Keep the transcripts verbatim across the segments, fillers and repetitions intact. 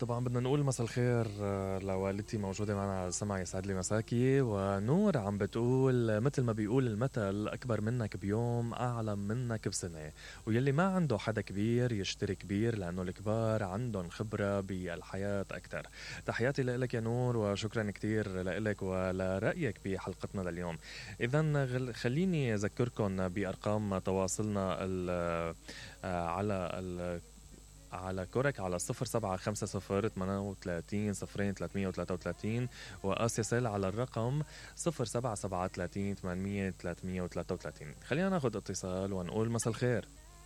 طبعا بدنا نقول مساء الخير آه، لوالدتي موجودة معنا على السمع، يسعد لي مساكي. ونور عم بتقول مثل ما بيقول المثل، أكبر منك بيوم أعلم منك بسنة، ويلي ما عنده حدا كبير يشتري كبير، لأنه الكبار عندهم خبرة بالحياة أكتر. تحياتي لك يا نور، وشكرا كتير لك ولرأيك بحلقتنا لليوم. إذن غل- خليني أذكركم بأرقام تواصلنا ال- آه، على ال على كورك على صفر سبعة خمسة صفر ثمانية وثلاثين صفرين ثلاثمية وثلاثة وثلاثين، وآسيا سيل على الرقم صفر سبعة سبعة ثلاثين ثمانمية ثلاثمية وثلاثة وثلاثين. خلينا ناخد اتصال ونقول مساء الخير.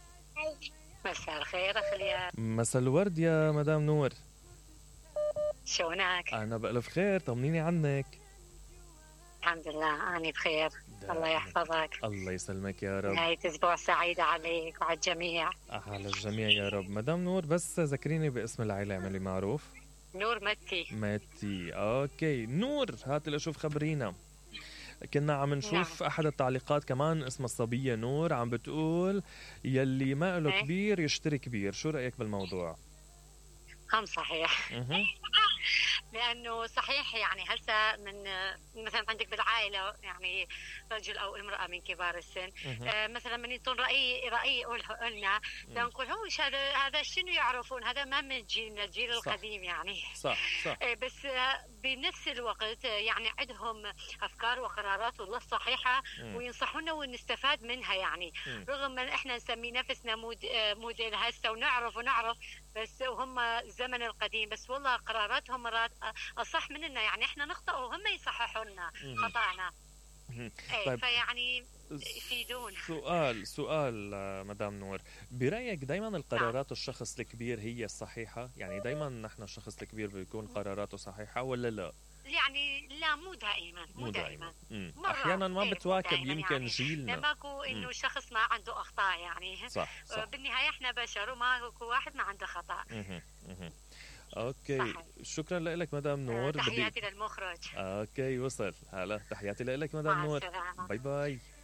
مساء الخير أخليا، مساء الورد يا مدام نور. شلونك؟ أنا بألف خير، طمنيني عنك. الحمد لله أنا بخير، الله يحفظك. الله يسلمك يا رب. نهاية أسبوع سعيدة عليك وعلى الجميع. على الجميع يا رب. مدام نور بس ذكريني باسم العيلة، اعملي معروف. نور متي. ماتي. اوكي نور، هات لأشوف خبرينا. كنا عم نشوف نعم. أحد التعليقات كمان اسم الصبية نور عم بتقول يلي ما له كبير يشتري كبير، شو رأيك بالموضوع؟ هم صحيح. لأنه صحيح يعني هسه من مثلا عندك بالعائلة يعني رجل أو امرأة من كبار السن، آه مثلا من يطون رأي رأي قلنا نقول هو هذا هذا شنو يعرفون، هذا ما من جيلنا الجيل صح. القديم يعني صح صح. آه بس آه بنفس الوقت يعني عندهم أفكار وقرارات والله صحيحة وينصحونا ونستفاد منها يعني م. رغم أن إحنا نسمي نفسنا مود آه موديل هسه ونعرف ونعرف بس وهم الزمن القديم، بس والله قراراتهم مرات أصح مننا، يعني إحنا نخطأ وهم يصححوا لنا خطأنا. طيب فيعني يفيدون. سؤال سؤال مدام نور، برأيك دايما القرارات الشخص الكبير هي الصحيحة؟ يعني دايما نحن الشخص الكبير بيكون قراراته صحيحة ولا لا؟ يعني لا مو دائما مو دائما, دائماً. احيانا ما بتواكب يمكن يعني جيلنا، ماكو انه شخص ما عنده اخطاء يعني صح, صح. بالنهايه احنا بشر وماكو واحد ما عنده خطا. مه. مه. اوكي صحيح. شكرا لك مدام نور. تحياتي بدي... للمخرج. اوكي وصل. هلا تحياتي لك مدام نور. السلامة. باي باي.